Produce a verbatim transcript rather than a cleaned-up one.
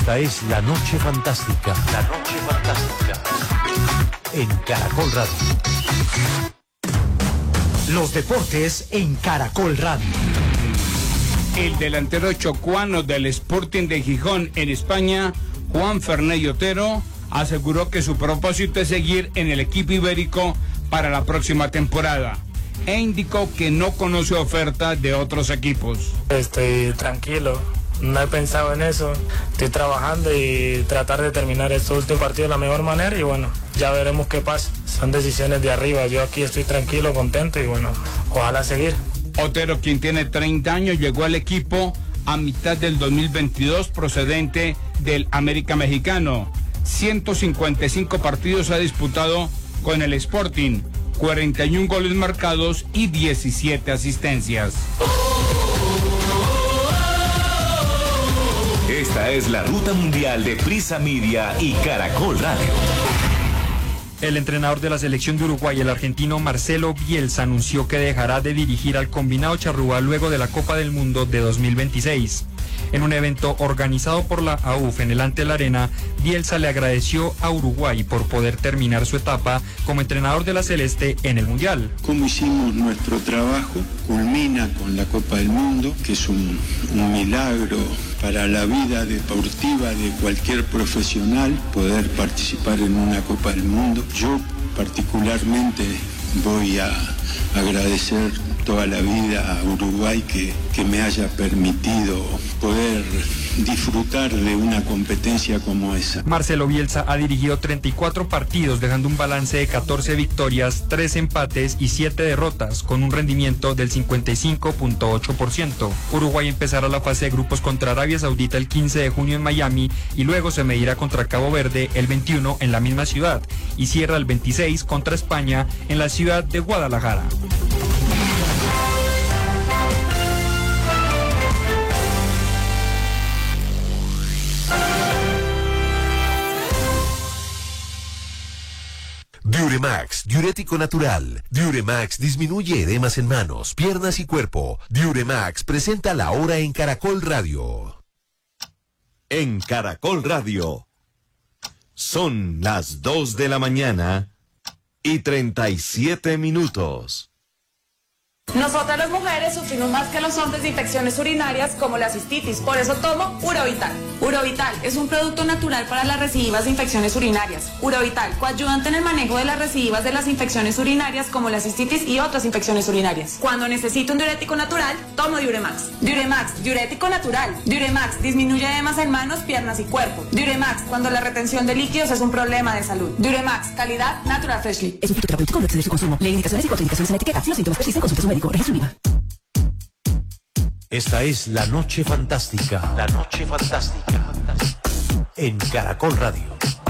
Esta es La Noche Fantástica. La Noche Fantástica. En Caracol Radio. Los deportes en Caracol Radio. El delantero chocuano del Sporting de Gijón en España, Juan Ferney Otero, aseguró que su propósito es seguir en el equipo ibérico para la próxima temporada e indicó que no conoce ofertas de otros equipos. Estoy tranquilo, no he pensado en eso, estoy trabajando y tratar de terminar estos últimos partidos de la mejor manera y bueno, ya veremos qué pasa. Son decisiones de arriba, yo aquí estoy tranquilo, contento y bueno, ojalá seguir. Otero, quien tiene treinta años, llegó al equipo a mitad del dos mil veintidós procedente del América Mexicano. ciento cincuenta y cinco partidos ha disputado con el Sporting, cuarenta y uno goles marcados y diecisiete asistencias. Esta es la ruta mundial de Prisa Media y Caracol Radio. El entrenador de la selección de Uruguay, el argentino Marcelo Bielsa, anunció que dejará de dirigir al combinado charrúa luego de la Copa del Mundo de dos mil veintiséis. En un evento organizado por la A U F en el Antel Arena, Bielsa le agradeció a Uruguay por poder terminar su etapa como entrenador de la Celeste en el Mundial. Como hicimos nuestro trabajo, culmina con la Copa del Mundo, que es un, un milagro para la vida deportiva de cualquier profesional, poder participar en una Copa del Mundo. Yo particularmente voy a agradecer toda la vida a Uruguay que, que me haya permitido poder disfrutar de una competencia como esa. Marcelo Bielsa ha dirigido treinta y cuatro partidos, dejando un balance de catorce victorias, tres empates y siete derrotas, con un rendimiento del cincuenta y cinco punto ocho por ciento. Uruguay empezará la fase de grupos contra Arabia Saudita el quince de junio en Miami y luego se medirá contra Cabo Verde el veintiuno en la misma ciudad y cierra el veintiséis contra España en la ciudad de Guadalajara. Diuremax, diurético natural. Diuremax disminuye edemas en manos, piernas y cuerpo. Diuremax presenta La Hora en Caracol Radio. En Caracol Radio. Son las dos de la mañana y treinta y siete minutos. Nosotras las mujeres sufrimos más que los hombres de infecciones urinarias como la cistitis, por eso tomo Urovital. Urovital es un producto natural para las recidivas de infecciones urinarias. Urovital, coadyuvante en el manejo de las recidivas de las infecciones urinarias como la cistitis y otras infecciones urinarias. Cuando necesito un diurético natural, tomo Diuremax. Diuremax, diurético natural. Diuremax, disminuye edemas en manos, piernas y cuerpo. Diuremax, cuando la retención de líquidos es un problema de salud. Diuremax, calidad Natural Freshly. Es un fitoterapéutico, no exceder su consumo. Lee indicaciones y contraindicaciones en la etiqueta. Si los síntomas persisten, consulte a su médico. Registro I V A. Esta es La Noche Fantástica. La Noche Fantástica. En Caracol Radio.